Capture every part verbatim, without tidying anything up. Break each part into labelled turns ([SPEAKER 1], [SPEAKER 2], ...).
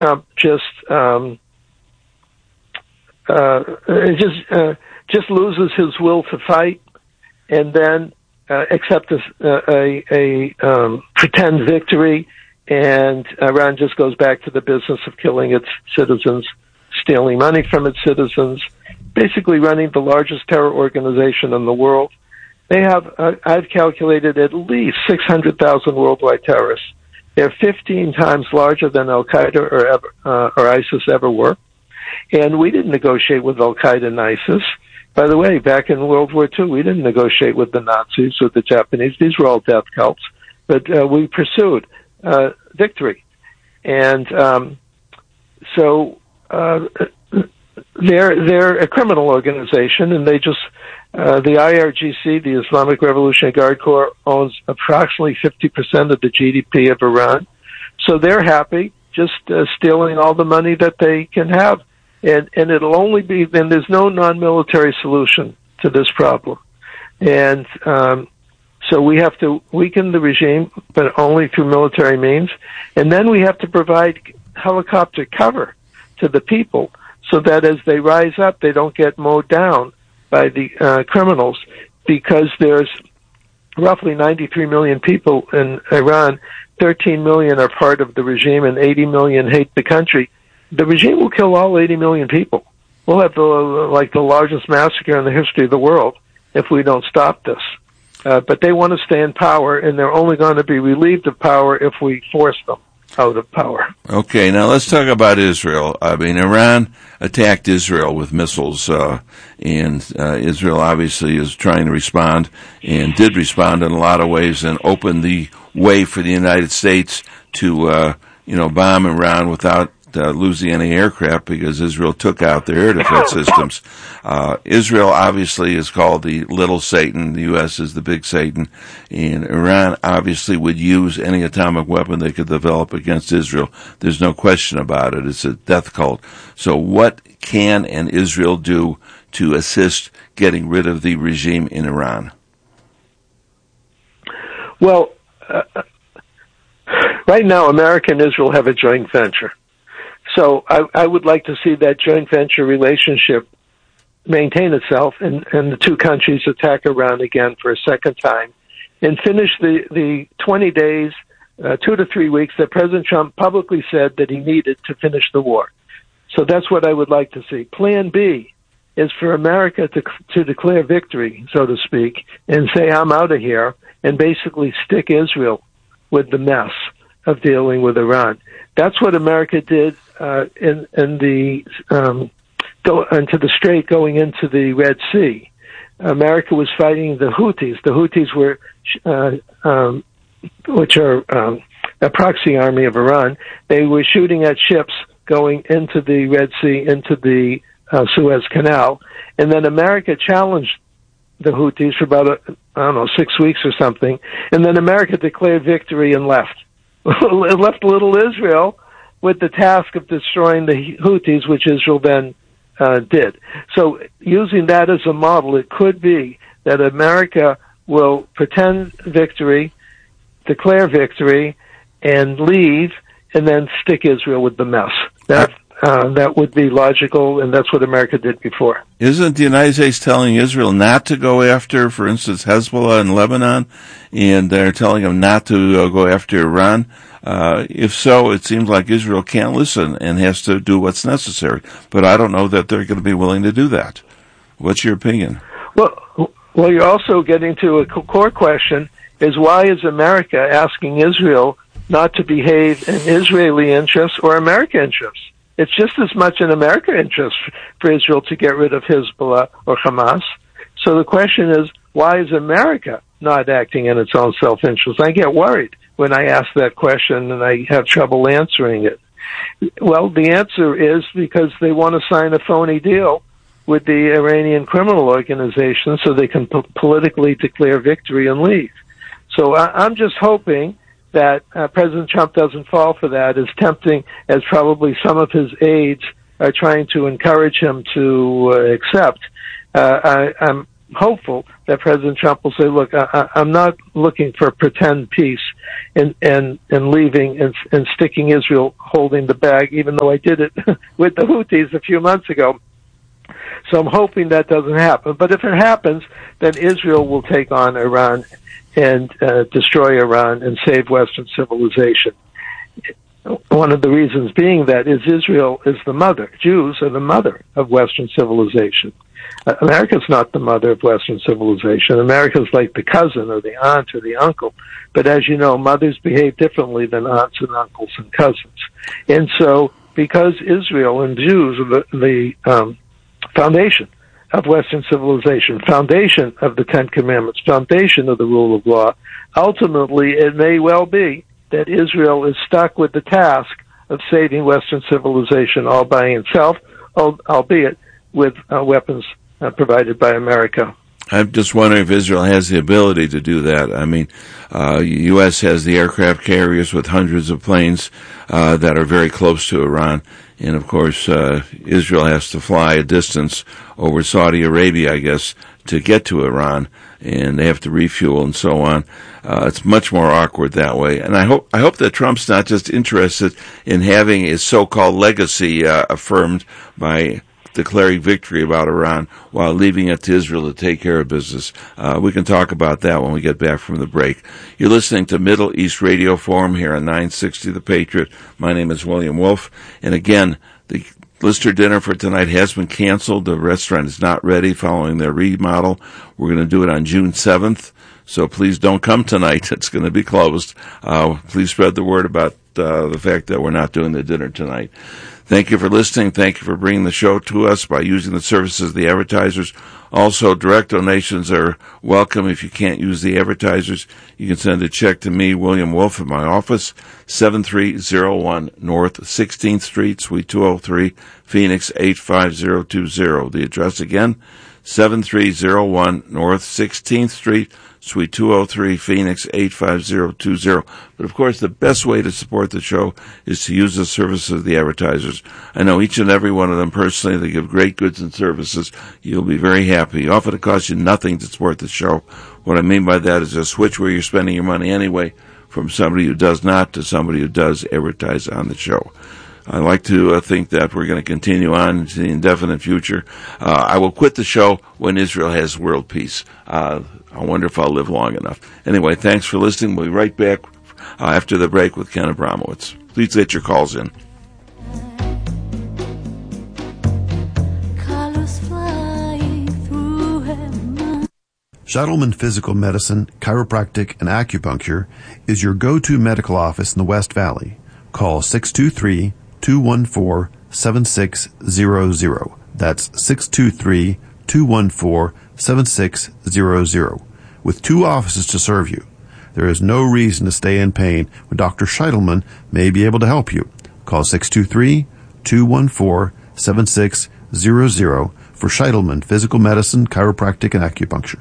[SPEAKER 1] Trump just um, uh, just uh, just loses his will to fight, and then uh, accept a, a, a um, pretend victory, and Iran just goes back to the business of killing its citizens, stealing money from its citizens, basically running the largest terror organization in the world. They have, uh, I've calculated, at least six hundred thousand worldwide terrorists. They're fifteen times larger than Al-Qaeda or, ever, uh, or ISIS ever were. And we didn't negotiate with Al-Qaeda and ISIS. By the way, back in World War Two, we didn't negotiate with the Nazis or the Japanese. These were all death cults. But uh, we pursued uh, victory. And um, so uh, they're, they're a criminal organization, and they just... Uh, the I R G C, the Islamic Revolutionary Guard Corps, owns approximately fifty percent of the G D P of Iran. So they're happy just uh, stealing all the money that they can have. And, and it'll only be, then there's no non-military solution to this problem. And um, so we have to weaken the regime, but only through military means. And then we have to provide helicopter cover to the people so that as they rise up, they don't get mowed down by the uh, criminals, because there's roughly ninety-three million people in Iran. thirteen million are part of the regime, and eighty million hate the country. The regime will kill all eighty million people. We'll have the, like the largest massacre in the history of the world if we don't stop this. Uh, but they want to stay in power, and they're only going to be relieved of power if we force them out of power.
[SPEAKER 2] Okay, now let's talk about Israel. I mean, Iran attacked Israel with missiles, uh, and uh, Israel obviously is trying to respond, and did respond in a lot of ways, and opened the way for the United States to, uh, you know, bomb Iran without uh, losing any aircraft, because Israel took out their air defense systems. Uh, Israel obviously is called the little Satan. The U S is the big Satan. And Iran obviously would use any atomic weapon they could develop against Israel. There's no question about it. It's a death cult. So what can and Israel do to assist getting rid of the regime in Iran?
[SPEAKER 1] Well, uh, right now, America and Israel have a joint venture. So I, I would like to see that joint venture relationship maintain itself, and, and the two countries attack Iran again for a second time, and finish the, the twenty days, uh, two to three weeks that President Trump publicly said that he needed to finish the war. So that's what I would like to see. Plan B is for America to, to declare victory, so to speak, and say, I'm out of here, and basically stick Israel with the mess of dealing with Iran. That's what America did uh, in, in the um, go into the Strait, going into the Red Sea. America was fighting the Houthis. The Houthis were, uh, um, which are um, a proxy army of Iran. They were shooting at ships going into the Red Sea, into the uh, Suez Canal, and then America challenged the Houthis for about, a, I don't know, six weeks or something, and then America declared victory and left. It left little Israel with the task of destroying the Houthis, which Israel then uh, did. So using that as a model, it could be that America will pretend victory, declare victory, and leave, and then stick Israel with the mess. That uh, that would be logical, and that's what America did before.
[SPEAKER 2] Isn't the United States telling Israel not to go after, for instance, Hezbollah in Lebanon, and they're telling them not to uh, go after Iran? Uh, if so, it seems like Israel can't listen and has to do what's necessary. But I don't know that they're going to be willing to do that. What's your opinion?
[SPEAKER 1] Well, well, you're also getting to a core question, is why is America asking Israel not to behave in Israeli interests or American interests? It's just as much in American interest for Israel to get rid of Hezbollah or Hamas. So the question is, why is America not acting in its own self-interest? I get worried when I ask that question, and I have trouble answering it. Well, the answer is because they want to sign a phony deal with the Iranian criminal organization so they can po- politically declare victory and leave. So I- I'm just hoping that uh, President Trump doesn't fall for that, as tempting as probably some of his aides are trying to encourage him to uh, accept. Uh, I, I'm hopeful that President Trump will say, look, I, I'm not looking for pretend peace and, and, and leaving and, and sticking Israel holding the bag, even though I did it with the Houthis a few months ago. So I'm hoping that doesn't happen. But if it happens, then Israel will take on Iran and uh, destroy Iran and save Western civilization. One of the reasons being that is Israel is the mother. Jews are the mother of Western civilization. Uh, America's not the mother of Western civilization. America's like the cousin or the aunt or the uncle. But as you know, mothers behave differently than aunts and uncles and cousins. And so, because Israel and Jews are the, the um, foundation of Western civilization, foundation of the Ten Commandments, foundation of the rule of law, ultimately it may well be that Israel is stuck with the task of saving Western civilization all by itself, albeit with uh, weapons uh, provided by America.
[SPEAKER 2] I'm just wondering if Israel has the ability to do that. I mean, uh, U S has the aircraft carriers with hundreds of planes uh, that are very close to Iran. And, of course, uh, Israel has to fly a distance over Saudi Arabia, I guess, to get to Iran, and they have to refuel and so on. Uh, it's much more awkward that way. And I hope I hope that Trump's not just interested in having his so-called legacy uh, affirmed by declaring victory about Iran while leaving it to Israel to take care of business. Uh, we can talk about that when we get back from the break. You're listening to Middle East Radio Forum here on nine sixty The Patriot. My name is William Wolf. And again, the Lister dinner for tonight has been canceled. The restaurant is not ready following their remodel. We're going to do it on June seventh. So please don't come tonight. It's going to be closed. Uh, please spread the word about uh, the fact that we're not doing the dinner tonight. Thank you for listening. Thank you for bringing the show to us by using the services of the advertisers. Also, direct donations are welcome. If you can't use the advertisers, you can send a check to me, William Wolf, at my office, seven three zero one North sixteenth Street, Suite two oh three, Phoenix eight five zero two zero. The address again, seven three zero one North sixteenth Street, Suite two oh three, Phoenix eight five zero two zero. But, of course, the best way to support the show is to use the services of the advertisers. I know each and every one of them personally. They give great goods and services. You'll be very happy. Often it costs you nothing to support the show. What I mean by that is a switch where you're spending your money anyway from somebody who does not to somebody who does advertise on the show. I like to uh, think that we're going to continue on into the indefinite future. Uh, I will quit the show when Israel has world peace. Uh, I wonder if I'll live long enough. Anyway, thanks for listening. We'll be right back uh, after the break with Ken Abramowitz. Please get your calls in.
[SPEAKER 3] Scheitelman Physical Medicine, Chiropractic, and Acupuncture is your go-to medical office in the West Valley. Call six two three, two one four, seven six zero zero. That's six two three, two one four, seven six zero zero. With two offices to serve you, there is no reason to stay in pain when Doctor Scheitelman may be able to help you. Call six two three, two one four, seven six zero zero for Scheitelman Physical Medicine, Chiropractic, and Acupuncture.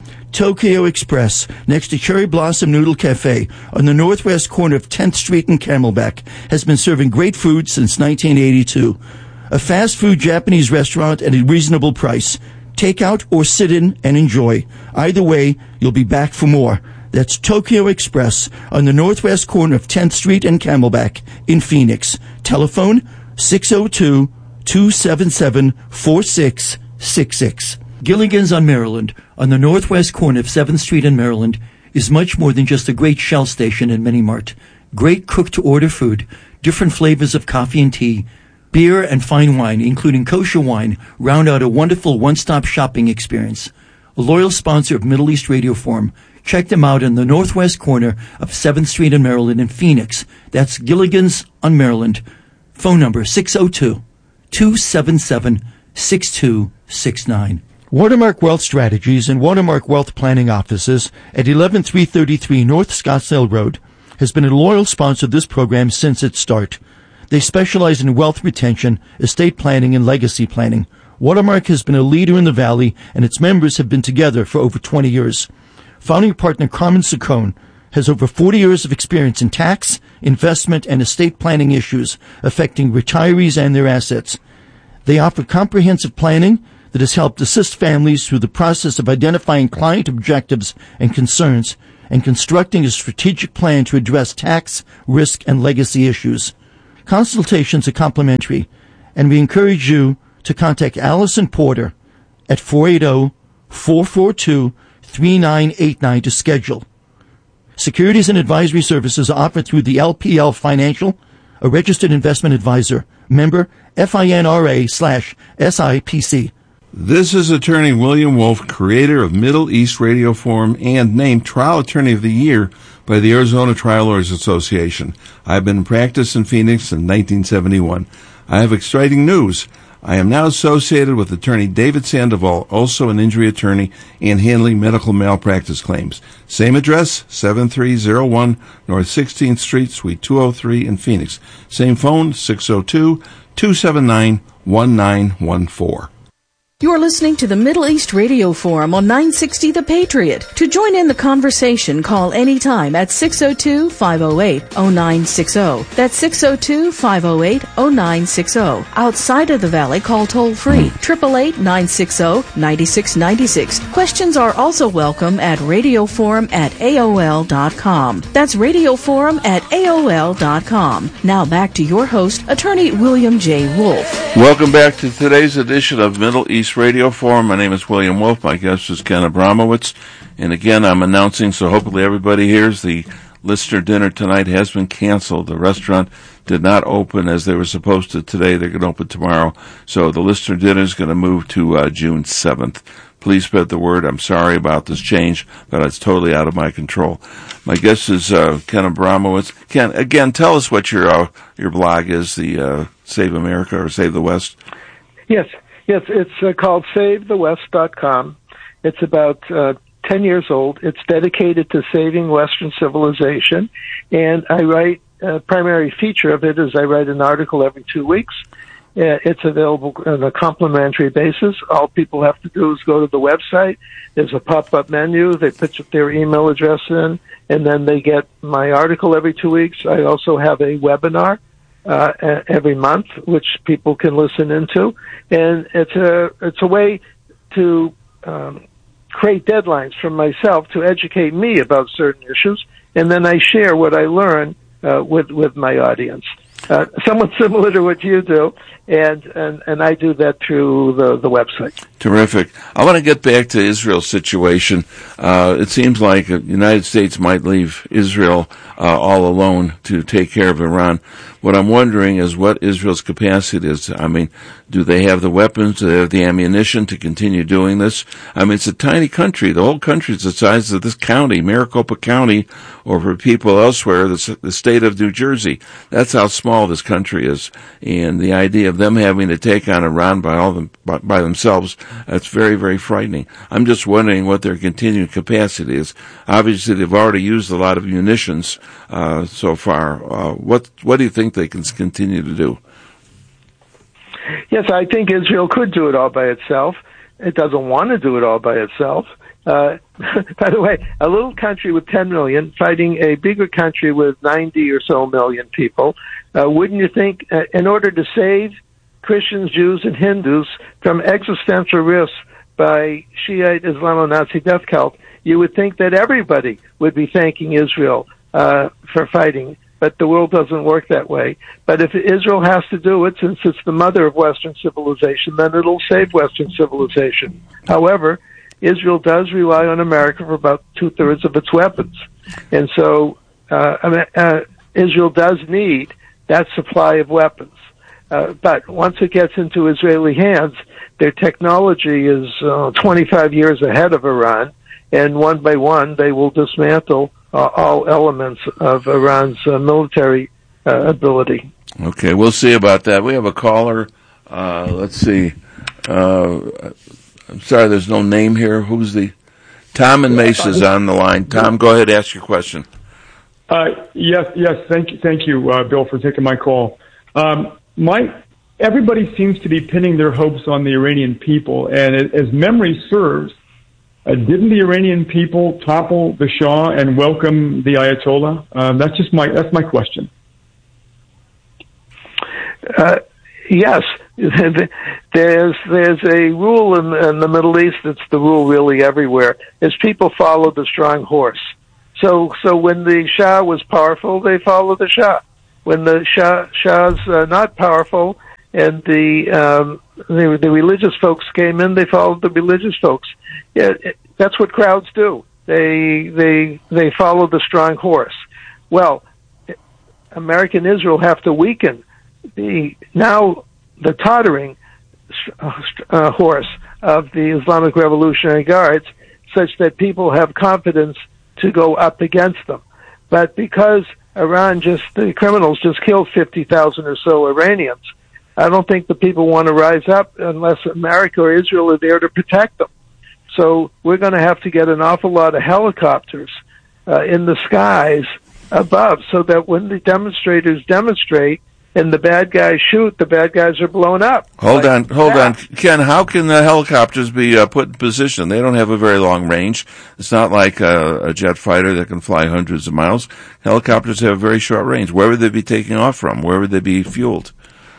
[SPEAKER 4] Tokyo Express, next to Cherry Blossom Noodle Cafe on the northwest corner of tenth Street and Camelback, has been serving great food since nineteen eighty-two. A fast food Japanese restaurant at a reasonable price. Take out or sit in and enjoy. Either way, you'll be back for more. That's Tokyo Express on the northwest corner of tenth Street and Camelback in Phoenix. Telephone six oh two, two seven seven, four six six six. Gilligan's on Maryland, on the northwest corner of seventh Street in Maryland, is much more than just a great Shell station and mini mart. Great cook-to-order food, different flavors of coffee and tea, beer and fine wine, including kosher wine, round out a wonderful one-stop shopping experience. A loyal sponsor of Middle East Radio Forum. Check them out in the northwest corner of seventh Street in Maryland in Phoenix. That's Gilligan's on Maryland. Phone number six oh two, two seven seven, six two six nine. Watermark Wealth Strategies and Watermark Wealth Planning Offices at eleven three thirty-three North Scottsdale Road has been a loyal sponsor of this program since its start. They specialize in wealth retention, estate planning, and legacy planning. Watermark has been a leader in the Valley, and its members have been together for over twenty years. Founding partner Carmen Saccone has over forty years of experience in tax, investment, and estate planning issues affecting retirees and their assets. They offer comprehensive planning, that has helped assist families through the process of identifying client objectives and concerns and constructing a strategic plan to address tax, risk, and legacy issues. Consultations are complimentary, and we encourage you to contact Allison Porter at four eight zero, four four two, three nine eight nine to schedule. Securities and advisory services are offered through the L P L Financial, a registered investment advisor, member FINRA slash SIPC.
[SPEAKER 2] This is attorney William Wolf, creator of Middle East Radio Forum and named Trial Attorney of the Year by the Arizona Trial Lawyers Association. I've been in practice in Phoenix since nineteen seventy-one. I have exciting news. I am now associated with attorney David Sandoval, also an injury attorney and handling medical malpractice claims. Same address, seven three zero one North sixteenth Street, Suite two oh three in Phoenix. Same phone, six oh two, two seven nine, one nine one four.
[SPEAKER 5] You're listening to the Middle East Radio Forum on nine sixty The Patriot. To join in the conversation, call anytime at six oh two, five oh eight, oh nine six oh. That's six oh two, five oh eight, oh nine six oh. Outside of the Valley, call toll-free, eight eight eight, nine six oh, nine six nine six. Questions are also welcome at radioforum at A O L dot com. That's radioforum at A O L dot com. Now back to your host, attorney William J. Wolf.
[SPEAKER 2] Welcome back to today's edition of Middle East Radio Forum. My name is William Wolf. My guest is Ken Abramowitz. And again, I'm announcing, so hopefully everybody hears, the listener dinner tonight has been canceled. The restaurant did not open as they were supposed to today. They're going to open tomorrow. So the listener dinner is going to move to uh, June seventh. Please spread the word. I'm sorry about this change, but it's totally out of my control. My guest is uh, Ken Abramowitz. Ken, again, tell us what your uh, your blog is, the uh, Save America or Save the West.
[SPEAKER 1] Yes. Yes, it's uh, called save the west dot com. It's about uh, ten years old. It's dedicated to saving Western civilization. And I write, a primary feature of it is I write an article every two weeks. Uh, it's available on a complimentary basis. All people have to do is go to the website. There's a pop-up menu. They put their email address in, and then they get my article every two weeks. I also have a webinar Uh, every month, which people can listen into, and it's a it's a way to um, create deadlines for myself to educate me about certain issues, and then I share what I learn uh, with with my audience. Uh, somewhat similar to what you do, and, and, and I do that through the, the website.
[SPEAKER 2] Terrific. I want to get back to Israel's situation. Uh, it seems like the United States might leave Israel uh, all alone to take care of Iran. What I'm wondering is what Israel's capacity is. I mean, do they have the weapons? Do they have the ammunition to continue doing this? I mean, it's a tiny country. The whole country is the size of this county, Maricopa County, or for people elsewhere, the, the state of New Jersey. That's how small this country is. And the idea of them having to take on Iran by all them, by, by themselves, that's very, very frightening. I'm just wondering what their continued capacity is. Obviously, they've already used a lot of munitions uh, so far. Uh, what what do you think they can continue to do?
[SPEAKER 1] Yes, I think Israel could do it all by itself. It doesn't want to do it all by itself. Uh, by the way, a little country with ten million fighting a bigger country with ninety or so million people, uh, wouldn't you think, uh, in order to save Christians, Jews, and Hindus from existential risk by Shiite Islamo-Nazi death cult, you would think that everybody would be thanking Israel uh, for fighting. But the world doesn't work that way. But if Israel has to do it, since it's the mother of Western civilization, then it'll save Western civilization. However, Israel does rely on America for about two-thirds of its weapons. And so uh, uh, Israel does need that supply of weapons. Uh, but once it gets into Israeli hands, their technology is uh, twenty-five years ahead of Iran, and one by one they will dismantle uh, all elements of Iran's uh, military uh, ability.
[SPEAKER 2] Okay, we'll see about that. We have a caller. Uh, let's see. Uh, I'm sorry, there's no name here. Who's the... Tom and Mesa is on the line. Tom, go ahead, ask your question.
[SPEAKER 6] Uh, yes, yes, thank you, thank you, uh, Bill, for taking my call. Um, my everybody seems to be pinning their hopes on the Iranian people, and as memory serves, uh, didn't the Iranian people topple the Shah and welcome the Ayatollah? Um, that's just my that's my question.
[SPEAKER 1] Uh, yes, there's there's a rule in, in the Middle East. It's the rule really everywhere. Is people follow the strong horse. So so when the Shah was powerful, they follow the Shah. When the Shah Shah's uh, not powerful, and the, um, the the religious folks came in, they followed the religious folks. Yeah, it, that's what crowds do. They they they follow the strong horse. Well, America and Israel have to weaken the now the tottering uh, horse of the Islamic Revolutionary Guards, such that people have confidence to go up against them. But because Iran just the criminals just killed fifty thousand or so Iranians, I don't think the people want to rise up unless America or Israel are there to protect them. So we're going to have to get an awful lot of helicopters uh, in the skies above, so that when the demonstrators demonstrate and the bad guys shoot, the bad guys are blown up.
[SPEAKER 2] Hold
[SPEAKER 1] like
[SPEAKER 2] on, hold
[SPEAKER 1] that.
[SPEAKER 2] on. Ken, how can the helicopters be uh, put in position? They don't have a very long range. It's not like a, a jet fighter that can fly hundreds of miles. Helicopters have a very short range. Where would they be taking off from? Where would they be fueled?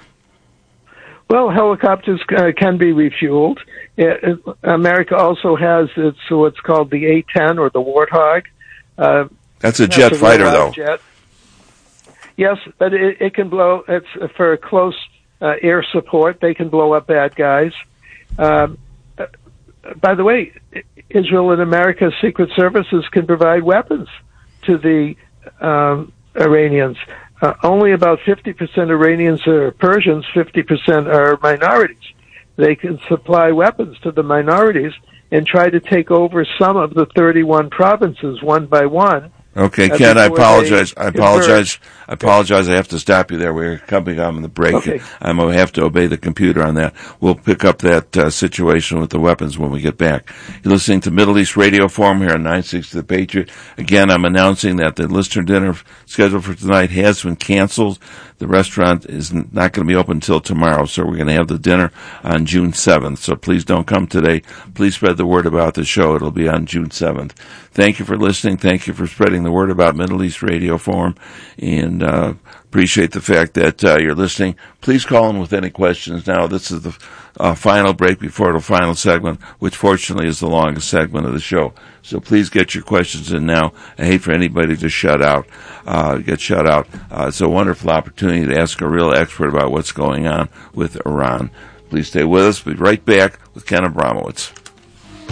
[SPEAKER 1] Well, helicopters uh, can be refueled. It, it, America also has its what's called the A ten or the Warthog. Uh,
[SPEAKER 2] That's a jet
[SPEAKER 1] that's a
[SPEAKER 2] fighter, though.
[SPEAKER 1] Jet. Yes, but it, it can blow. It's for close uh, air support. They can blow up bad guys. Um, uh, by the way, Israel and America's secret services can provide weapons to the um, Iranians. Uh, only about fifty percent Iranians are Persians, fifty percent are minorities. They can supply weapons to the minorities and try to take over some of the thirty-one provinces one by one.
[SPEAKER 2] Okay, Ken, I apologize. I apologize. I apologize. I have to stop you there. We're coming on the break.
[SPEAKER 1] Okay.
[SPEAKER 2] I'm going to have to obey the computer on that. We'll pick up that uh, situation with the weapons when we get back. You're listening to Middle East Radio Forum here on nine sixty The Patriot. Again, I'm announcing that the listener dinner scheduled for tonight has been canceled. The restaurant is not going to be open until tomorrow, so we're going to have the dinner on June seventh. So please don't come today. Please spread the word about the show. It'll be on June seventh. Thank you for listening. Thank you for spreading the word about Middle East Radio Forum, and uh, appreciate the fact that uh, you're listening. Please call in with any questions now. This is the uh, final break before the final segment, which fortunately is the longest segment of the show. So please get your questions in now. I hate for anybody to shut out, uh, get shut out. Uh, it's a wonderful opportunity to ask a real expert about what's going on with Iran. Please stay with us. We'll be right back with Ken Abramowitz.